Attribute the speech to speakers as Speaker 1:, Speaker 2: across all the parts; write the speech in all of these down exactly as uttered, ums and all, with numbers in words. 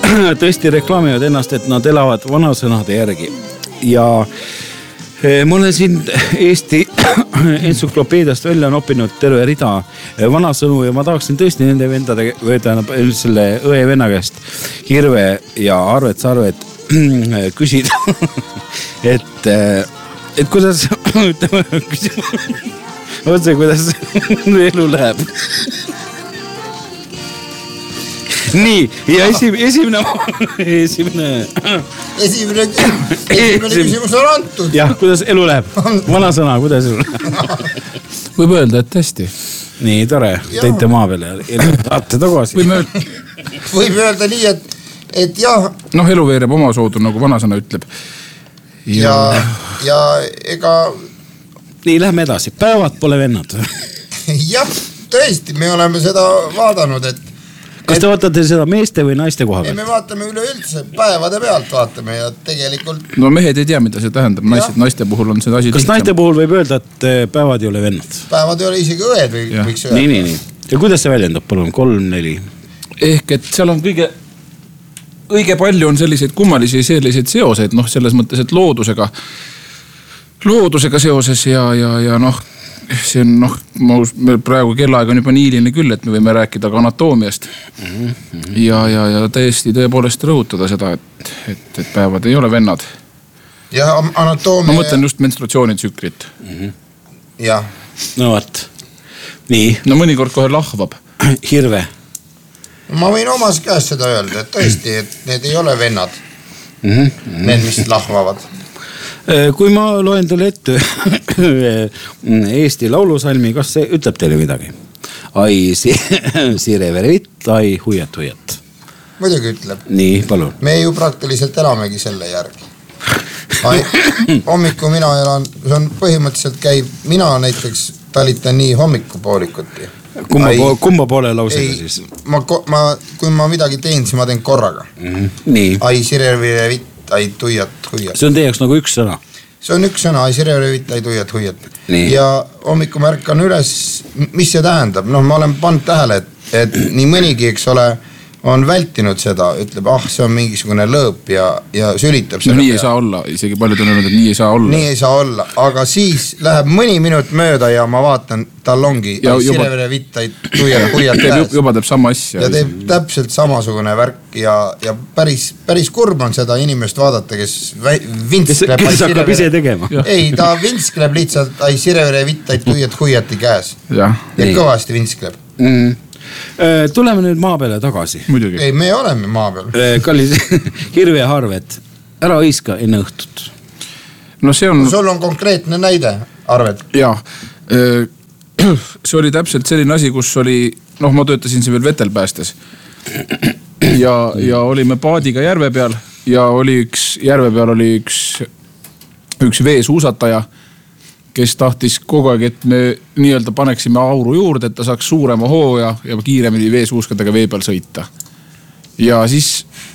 Speaker 1: tõesti reklaamivad ennast, et nad elavad vanasõnade järgi. Ja ma olen siin Eesti entsüklopeediast välja noppinud terve rida vanasõnu ja ma tahaksin tõesti nende vendade või tähendab selle õe venna käest Hirve ja Arvet Sarvet küsida, et, et kuidas ütleme, otse, kuidas elu läheb. Nii, ja esimene esimene esimene
Speaker 2: esimene, esimene küsimus on antud.
Speaker 1: Jah, kuidas elu läheb? Vana sõna, kuidas elu läheb?
Speaker 3: Võib öelda, et hästi.
Speaker 1: Nii, tore, teite maa peale ja saate tagasi.
Speaker 3: Võib öelda,
Speaker 2: Võib öelda nii, et, et jah.
Speaker 3: Noh, elu veereb oma soodu, nagu vana sõna ütleb.
Speaker 2: Ja, ja ega...
Speaker 1: Nii, lähme edasi. Päevad pole vennad.
Speaker 2: Jah, tõesti, me oleme seda vaadanud, et
Speaker 1: kas te vaatate seda meeste või naiste koha pealt?
Speaker 2: Me vaatame üleüldse, päevade pealt vaatame ja tegelikult...
Speaker 3: No mehed ei tea, mida see tähendab. Naised, naiste puhul on seda asi
Speaker 1: kas lihtsam. Naiste puhul võib öelda, et päevad ei ole vennad?
Speaker 2: Päevad ei ole isegi õed või
Speaker 1: ja.
Speaker 2: Võiks öelda.
Speaker 1: Nii, nii, nii. Ja kuidas see väljendab? Palun, kolm, neli.
Speaker 3: Ehk, et seal on kõige... Õige palju on selliseid kummalisi selliseid seoseid, noh, selles mõttes, et loodusega, loodusega seoses ja, ja, ja noh, see on, noh, meil praegu kellaaeg on juba niiline küll, et me võime rääkida ka anatoomiast mm-hmm. ja, ja, ja täiesti tõepoolest rõhutada seda, et, et, et päevad ei ole vennad.
Speaker 2: Ja anatoomia...
Speaker 3: Ma mõtlen just menstratsioonitsüklit.
Speaker 2: Mm-hmm. Jah.
Speaker 1: No vaat. Nii.
Speaker 3: No mõnikord kohe lahvab.
Speaker 1: Hirve.
Speaker 2: Ma võin omas käest seda öelda, et tõesti, et need ei ole vennad. Mm-hmm. Need, mis lahvavad.
Speaker 1: Kui ma loen teile ette Eesti laulusalmi, kas see ütleb teile midagi? Ai Sire Verevit, ai huiat huiat.
Speaker 2: Muidugi ütleb.
Speaker 1: Nii, palun.
Speaker 2: Me ju praktiliselt elamegi selle järgi. Ai, hommiku mina elan, see on põhimõtteliselt käib, mina näiteks talitan nii hommikupoolikut.
Speaker 1: Kumma, Ai, kumma poole lausega
Speaker 2: ei,
Speaker 1: siis?
Speaker 2: Ma, ma, kui ma midagi teen, siis ma teen korraga.
Speaker 1: Mm-hmm. Nii.
Speaker 2: Ai Sire Verevit. Ai tuiat huiat.
Speaker 1: See on teie jaoks nagu üks sõna?
Speaker 2: See on üks sõna, ai sirevit, ai tuiat huiat.
Speaker 1: Nii.
Speaker 2: Ja hommiku märkan üles, mis see tähendab? Noh, ma olen pannud tähele, et, et nii mõnigi, eks ole, on vältinud seda, ütleb, ah, see on mingisugune lõõp ja, ja sülitab
Speaker 3: seda. No nii ei saa olla, isegi paljud on öelnud, et nii ei saa olla.
Speaker 2: Nii ei saa olla, aga siis läheb mõni minut mööda ja ma vaatan, tal ongi sirevere vittai tuiat huiat käes.
Speaker 3: Juba teeb sama asja.
Speaker 2: Ja teeb täpselt samasugune värk ja, ja päris, päris kurb on seda inimest vaadata, kes vinskleb.
Speaker 1: Kes hakkab ise tegema?
Speaker 2: Ei, ta vinskleb lihtsalt ai sirevere vittai tuiat huiati käes. Ja, ja kõvasti vinskleb.
Speaker 1: Mm. Tuleme nüüd maa peale tagasi.
Speaker 3: Muidugi.
Speaker 2: Ei, me oleme maa peal.
Speaker 1: Kallis Hirve ja Arvet, ära hõiska enne õhtut.
Speaker 3: No see on...
Speaker 2: Sul on konkreetne näide, Arvet.
Speaker 3: Jaa. See oli täpselt selline asi, kus oli... Noh, ma töötasin siin veel vetelpäästes. Ja, ja olime paadiga järve peal. Ja oli üks... Järve peal oli üks... Üks veesuusataja, kes tahtis kogu aeg, et me nii-öelda paneksime auru juurde, et ta saaks suurema hoo ja, ja kiiremini veesuuskadega vee peal sõita. Ja siis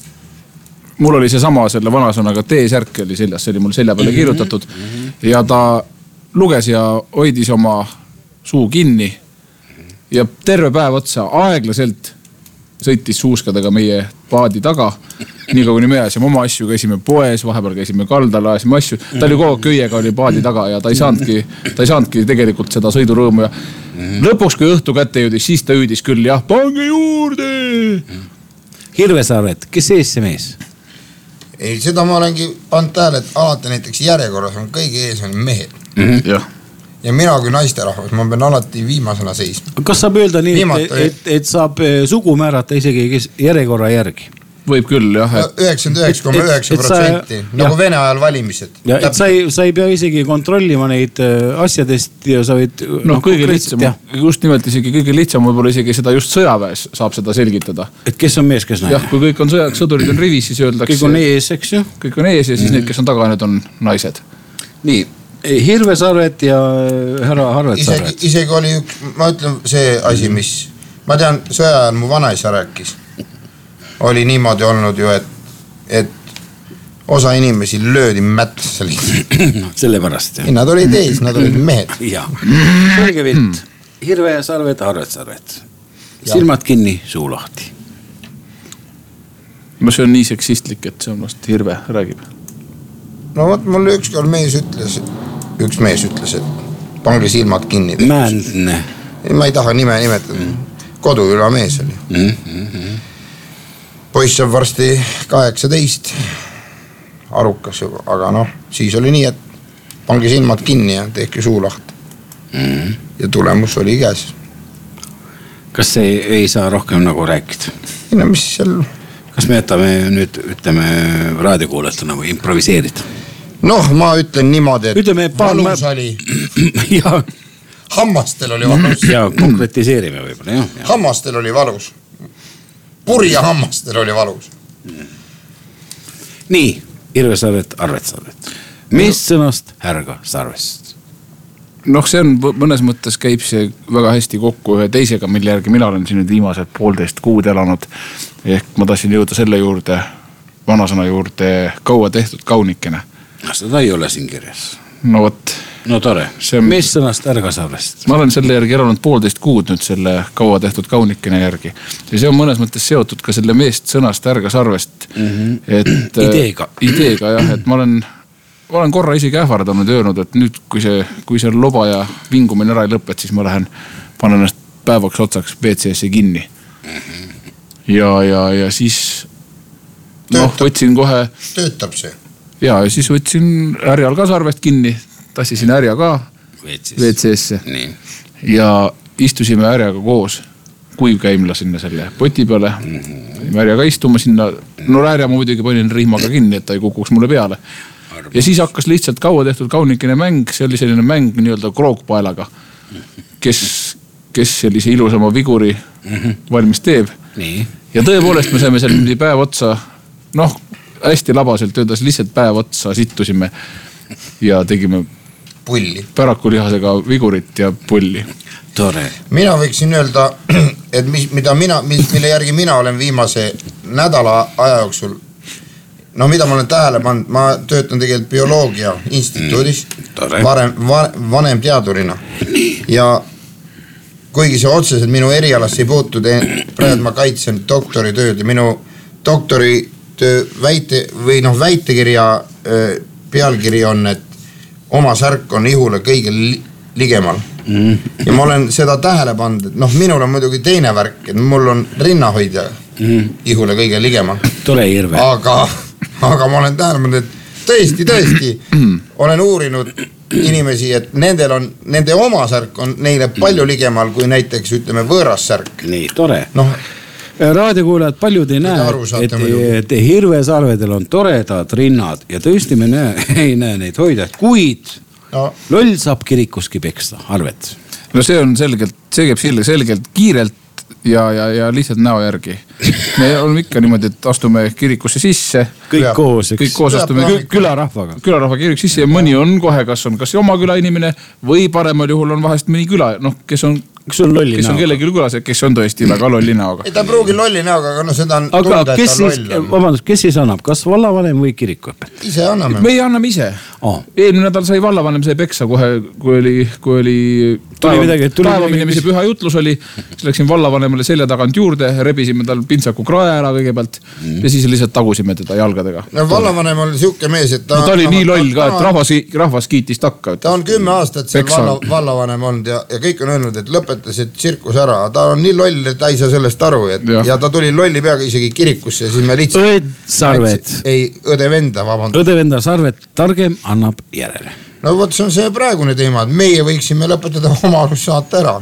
Speaker 3: mul oli see sama selle vanasõnaga T-särk oli seljas, see oli mul selja peale kirjutatud ja ta luges ja hoidis oma suu kinni ja terve päev otsa aeglaselt sõitis suuskadega meie paadi taga. Nii kui me ajasime oma asju, käisime poes, vahepeal käisime kaldal, ajasime asju. Ta oli kogu köiega oli paadi taga ja ta ei saanudki, ta ei saanudki tegelikult seda sõidurõõmu. Ja lõpuks, kui õhtu kätte jõudis, siis ta hüüdis küll, jah, pange juurde!
Speaker 1: Hirve Sarvet, kes ees see mees?
Speaker 2: Ei, seda ma olengi pannud tähele, et alati näiteks järjekorras on kõige ees on mehed.
Speaker 3: Mm-hmm. Jah.
Speaker 2: Ja mina kui naisterahvas, ma pean alati viimasena seisma.
Speaker 1: Kas saab öelda nii, et, et, et saab sugu määrata isegi järjekorra järgi?
Speaker 3: Võib küll, jah.
Speaker 2: üheksakümmend üheksa koma üheksa protsenti, nagu Vene ajal valimised.
Speaker 1: Ja, et sa ei, sa ei pea isegi kontrollima neid asjadest ja sa võid...
Speaker 3: No, no kõige lihtsam, just nimelt isegi kõige lihtsam võib-olla isegi seda just sõjaväes saab seda selgitada.
Speaker 1: Et kes on mees, kes naine?
Speaker 3: Jah, kui kõik on sõjaks, sõdurid on rivis, siis öeldakse...
Speaker 1: Kõik on ees, eks ju?
Speaker 3: Kõik on ees ja siis mm. need, kes on taga, need on naised.
Speaker 1: Nii, Hirve Sarvet ja härra Arvet Sarvet.
Speaker 2: Isegi, isegi oli üks, ma ütlen see asi, mis... Ma tean, sõja ajal mu vanaisa rääkis. Oli niimoodi olnud ju, et, et osa inimesi löödi mätsa lihtsalt.
Speaker 1: No, selle pärast.
Speaker 2: Ja nad olid ees, nad olid mehed.
Speaker 1: Jaa. Selge vilt. Hirve ja Sarvet, Arvet Sarvet. Silmad kinni, suu lahti.
Speaker 3: no see on nii seksistlik, et see on vast Hirve räägib.
Speaker 2: No vot, mulle ükskord mees ütles, üks mees ütles, et pange silmad kinni.
Speaker 1: Mändne.
Speaker 2: Ma ei taha nime nimetada. Mm. Koduküla mees oli. Mm, mm, mm. Poiss on varsti kaheksateist. Arukas juba, aga noh, siis oli nii, et pange silmad kinni ja tehke suu lahti. Mm. Ja tulemus oli käes.
Speaker 1: Kas see ei, ei saa rohkem nagu rääkida?
Speaker 2: No mis seal...
Speaker 1: Kas me jätame nüüd, ütleme, raadiokuuletuna või improviseerida?
Speaker 2: Noh, ma ütlen niimoodi, et
Speaker 1: ütleme,
Speaker 2: valus ma... oli.
Speaker 1: Ja.
Speaker 2: Hammastel oli valus.
Speaker 1: Ja konkretiseerime võib-olla, jah. Ja.
Speaker 2: Hammastel oli valus. Purja hammastel oli valus.
Speaker 1: Nii, Hirve Sarvet, Arvet Sarvet. Mis sõnast härga Sarvest?
Speaker 3: Noh, see on mõnes mõttes käib see väga hästi kokku ühe teisega, mille järgi mina olen siin nüüd viimased poolteist kuud elanud. Ehk ma tahtsin jõuda selle juurde, vanasõna juurde, kaua tehtud kaunikene.
Speaker 1: No seda ei ole siin kirjas.
Speaker 3: No võt.
Speaker 1: No tore. On... Mis sõnast härga Sarvest?
Speaker 3: Ma olen selle järgi elanud poolteist kuud nüüd selle kaua tehtud kaunikene järgi. Ja see on mõnes mõttes seotud ka selle meest sõnast härga Sarvest.
Speaker 1: Mm-hmm.
Speaker 3: Et,
Speaker 1: ideega.
Speaker 3: Ideega jah, et ma olen... Ma olen korra isegi ähvardanud öelnud, et nüüd kui see, kui see loba ja vingumine ära ei lõpet, siis ma lähen, panen ennast päevaks otsaks B C S-i kinni. Ja, ja, ja siis noh, võtsin kohe...
Speaker 2: Töötab see?
Speaker 3: Ja, ja siis võtsin härjal ka Sarvest kinni, tassisin härja ka B C S-i. Ja istusime härjaga koos, kuivkäimla sinna selle poti peale. Härjaga istuma sinna, no härja ma muidugi panin rihmaga kinni, et ta ei kukuks mulle peale. Ja siis hakkas lihtsalt kaua tehtud kaunikene mäng, see oli selline mäng nii-öelda krookpaelaga, kes, kes sellise ilusama viguri valmis teeb.
Speaker 1: Nii.
Speaker 3: Ja tõepoolest me saime seal päev otsa, noh, hästi labaselt öeldes lihtsalt päev otsa sittusime ja tegime
Speaker 2: pulli.
Speaker 3: Pärakulihasega vigurit ja pulli.
Speaker 1: Tore.
Speaker 2: Mina võiksin öelda, et mis, mida mina, mille järgi mina olen viimase nädala aja jooksul, no mida ma olen tähele pannud, ma töötan tegelikult bioloogia instituudis, mm, varem, va, vanem teadurina. Ja kuigi see otseselt minu erialasse ei puutu, praegu ma kaitsen doktoritööd ja minu doktoritöö väite, või noh, väitekirja pealkiri on, et oma särk on ihule kõige ligemal. Mm. Ja ma olen seda tähele pannud, et noh, minul on muidugi teine värk, et mul on rinnahoidja mm. ihule kõige ligemal.
Speaker 1: Tule Hirve.
Speaker 2: Aga... Aga ma olen tähelepanud, et tõesti, tõesti olen uurinud inimesi, et nendel on, nende oma särk on neile palju ligemal kui näiteks, ütleme, võõras särk.
Speaker 1: Nii, tore.
Speaker 2: Noh,
Speaker 1: raadiokuulajad paljud ei näe, et, et Hirve Sarvedel on toredad rinnad ja tõesti me näe, ei näe neid hoida, kuid no. Loll saab kirikuski peksta, Arvet.
Speaker 3: No see on selgelt, see käib selgelt, selgelt kiirelt ja, ja, ja lihtsalt näo järgi. Me oleme ikka niimoodi, et astume kirikusse sisse.
Speaker 1: Kõik ja, koos,
Speaker 3: kõik koos astume
Speaker 1: külarahvaga.
Speaker 3: Külarahva kirik sisse ja mõni on kohe, kas on kas oma küla inimene või paremal juhul on vahest mõni küla, noh, kes on, kes on, kes on kellegi külas, kes on tõesti väga lolli näoga.
Speaker 2: Ei ta pruugi lolli näoga, aga no seda on
Speaker 1: aga tunda, kes siis, vabandust, kes siis annab, kas vallavanem või kirikuõpet?
Speaker 2: Ise anname.
Speaker 3: Meie anname ise. Oh. Eelmine nädal sai vallavanem sai peksa kohe, kui oli, kui oli päevaminemise püha jutlus oli, siis läksin vallavanemale selja tagant juurde, rebisime tal pintsaku krae ära kõigepealt mm. ja siis lihtsalt tagusime teda jalgadega.
Speaker 2: No vallavanem oli siuke mees, et ta...
Speaker 3: No, ta oli nii loll ka, et rahvas, rahvas kiitis takka.
Speaker 2: Ta on kümme aastat seal valla, vallavanem olnud ja, ja kõik on öelnud, et lõpetasid tsirkus ära. Ta on nii loll, et ta ei saa sellest aru. Et, ja. ja ta tuli lolli peaga isegi kirikusse ja siis me lihtsalt...
Speaker 1: Õed Sarvet.
Speaker 2: Ei, õde venda, vabandust.
Speaker 1: Õde venda Sarvet, targem annab järele.
Speaker 2: No võt, see on see praegune teema, et meie võiksime lõpetada oma alus saata ära.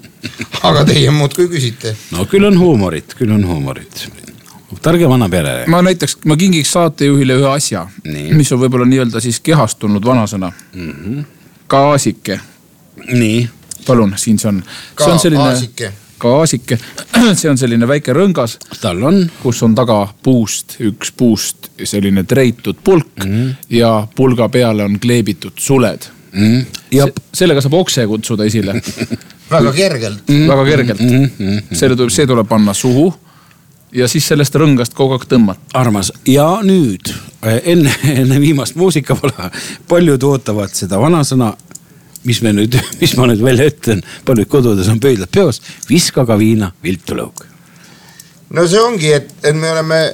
Speaker 2: Aga teie muud kui küsite.
Speaker 1: No küll on huumorit, küll on huumorit. Targem annab järele.
Speaker 3: Ma näiteks, ma kingiks saatejuhile ühe asja, nii. Mis on võib-olla nii-öelda siis kehastunud vanasõna. Mm-hmm. Kaasike.
Speaker 1: Nii.
Speaker 3: Palun, siin see on.
Speaker 2: Ka
Speaker 3: see on selline,
Speaker 2: aasike.
Speaker 3: Kaasike. See on selline väike rõngas.
Speaker 1: Tal on.
Speaker 3: Kus on taga puust, üks puust, selline treitud pulk mm-hmm. ja pulga peale on kleebitud suled. Mm-hmm. Ja sellega saab okse kutsuda esile.
Speaker 2: Väga kergelt.
Speaker 3: Mm-hmm. Väga kergelt. Mm-hmm. See tuleb, see tuleb panna suhu. Ja siis sellest rõngast kogu aeg tõmmata.
Speaker 1: Armas. Ja nüüd, enne, enne viimast muusikapala, paljud ootavad seda vanasõna, mis, me nüüd, mis ma nüüd välja ütlen, paljud kodudes on pöidlad peos, viskaga viina viltulõug.
Speaker 2: No see ongi, et, et me oleme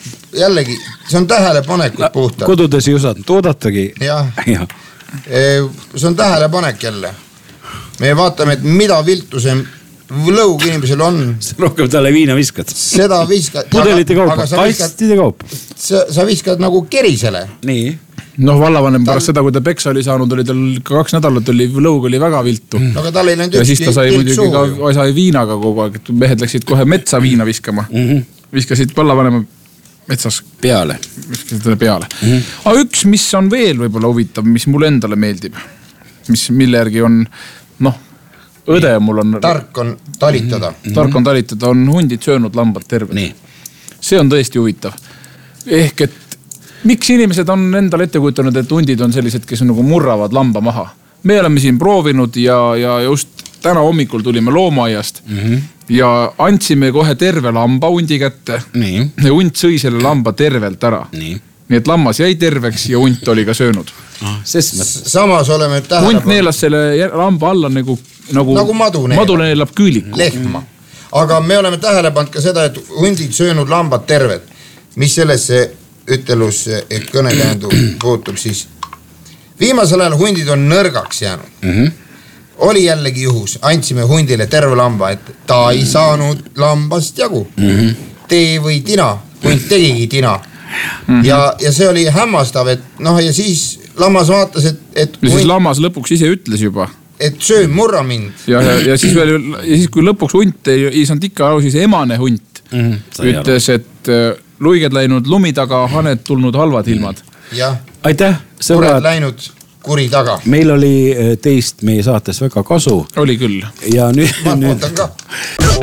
Speaker 2: jällegi, see on tähelepanekud puhtalt.
Speaker 1: Kodudes ei osanud toodatagi.
Speaker 2: Jah, ja. See on tähelepanek jälle. Me vaatame, et mida viltusem lõug inimesel on.
Speaker 1: Rohkem talle viina viskad.
Speaker 2: Seda viskad.
Speaker 1: Pudelite kaupa, kastide kaupa.
Speaker 2: Sa, sa viskad nagu kerisele.
Speaker 3: Nii. Noh, vallavanem pärast seda, kui ta peksa oli saanud, oli tal kaks nädalat, oli, lõug oli väga viltu.
Speaker 2: No, aga tal ei läinud
Speaker 3: ja siis ta sai muidugi ka osa viinaga kogu aeg, et mehed läksid kohe metsa viina viskama. Mm -hmm. Viskasid vallavanema metsas
Speaker 1: peale.
Speaker 3: Viskasid peale. Mm -hmm. Aga üks, mis on veel võib-olla huvitav, mis mulle endale meeldib, mis, mille järgi on, noh, õde mul on...
Speaker 2: Tark on talitada.
Speaker 3: Mm -hmm. Tark on talitada, on hundid söönud lambad terved.
Speaker 1: Nii.
Speaker 3: See on tõesti huvitav. Ehk et miks inimesed on endale ette kujutanud, et hundid on sellised, kes nagu murravad lamba maha? Me oleme siin proovinud ja, ja just täna hommikul tulime loomaaiast mm -hmm. ja andsime kohe terve lamba hundi kätte.
Speaker 1: Nii.
Speaker 3: Ja hund sõi selle lamba tervelt ära.
Speaker 1: Nii.
Speaker 3: Nii et lammas jäi terveks ja hunt oli ka söönud.
Speaker 1: Ah,
Speaker 2: samas oleme tähele...
Speaker 3: Hunt neelas selle lamba alla nagu, nagu,
Speaker 2: nagu madu neelab.
Speaker 3: Madu neelab küüliku.
Speaker 2: Lehma. Aga me oleme tähele pannud ka seda, et hundid söönud lambad terved. Mis sellesse ütelus, et kõnekäändu puutub, siis viimasel ajal hundid on nõrgaks jäänud. Mm -hmm. Oli jällegi juhus, andsime hundile terve lamba, et ta ei saanud lambast jagu. Mm -hmm. Tee või tina, hund tegigi tina. Mm -hmm. ja, ja see oli hämmastav, et noh, ja siis lammas vaatas, et, et
Speaker 3: ja siis lammas lõpuks ise ütles juba,
Speaker 2: et söö, murra mind.
Speaker 3: Ja, ja, ja, siis veel, ja siis kui lõpuks hunt ei, ei saanud ikka aru, siis emane hunt mm -hmm. ütles, et luiged läinud lumi taga, haned tulnud halvad ilmad.
Speaker 2: Jah.
Speaker 1: Aitäh,
Speaker 2: sõbrad. Läinud kuri taga.
Speaker 1: Meil oli teist meie saates väga kasu.
Speaker 3: Oli küll.
Speaker 1: Ja nüüd...
Speaker 2: Ma ootan ka.